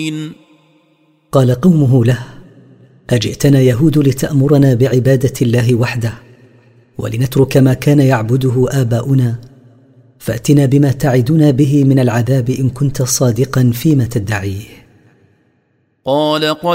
قال قومه له: أجئتنا يهود لتأمرنا بعبادة الله وحده ولنترك ما كان يعبده آباؤنا؟ فأتنا بما تعدنا به من العذاب إن كنت صادقا فيما تدعيه. قال